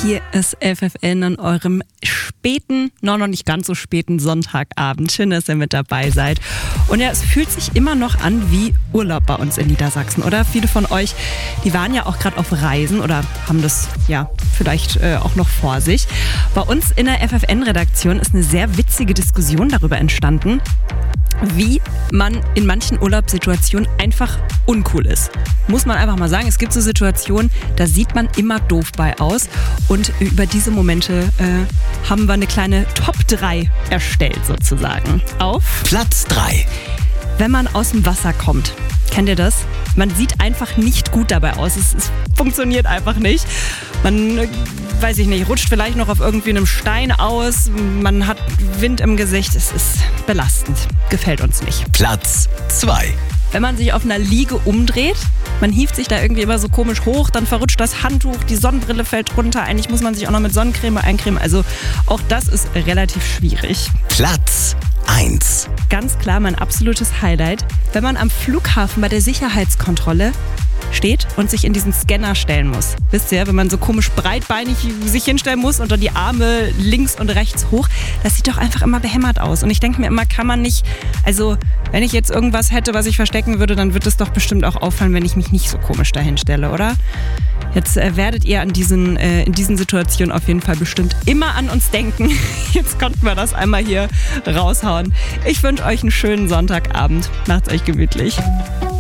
Hier ist FFN an eurem späten, noch nicht ganz so späten Sonntagabend. Schön, dass ihr mit dabei seid. Und ja, es fühlt sich immer noch an wie Urlaub bei uns in Niedersachsen, oder? Viele von euch, die waren ja auch gerade auf Reisen oder haben das ja vielleicht auch noch vor sich. Bei uns in der FFN-Redaktion ist eine sehr witzige Diskussion darüber entstanden, wie man in manchen Urlaubssituationen einfach uncool ist. Muss man einfach mal sagen, es gibt so Situationen, da sieht man immer doof bei aus. Und über diese Momente haben wir eine kleine Top 3 erstellt sozusagen. Auf Platz 3. Wenn man aus dem Wasser kommt. Kennt ihr das? Man sieht einfach nicht gut dabei aus. Es funktioniert einfach nicht. Man, weiß ich nicht, rutscht vielleicht noch auf irgendwie einem Stein aus. Man hat Wind im Gesicht. Es ist belastend. Gefällt uns nicht. Platz 2. Wenn man sich auf einer Liege umdreht, man hieft sich da irgendwie immer so komisch hoch, dann verrutscht das Handtuch, die Sonnenbrille fällt runter. Eigentlich muss man sich auch noch mit Sonnencreme eincremen. Also auch das ist relativ schwierig. Platz 1. Ganz klar mein absolutes Highlight, wenn man am Flughafen bei der Sicherheitskontrolle steht und sich in diesen Scanner stellen muss. Wisst ihr, wenn man so komisch breitbeinig sich hinstellen muss und dann die Arme links und rechts hoch, das sieht doch einfach immer behämmert aus. Und ich denke mir immer, kann man nicht, also wenn ich jetzt irgendwas hätte, was ich verstecken würde, dann wird es doch bestimmt auch auffallen, wenn ich mich nicht so komisch dahin stelle, oder? Jetzt werdet ihr in diesen Situationen auf jeden Fall bestimmt immer an uns denken. Jetzt konnten wir das einmal hier raushauen. Ich wünsche euch einen schönen Sonntagabend. Macht's euch gemütlich.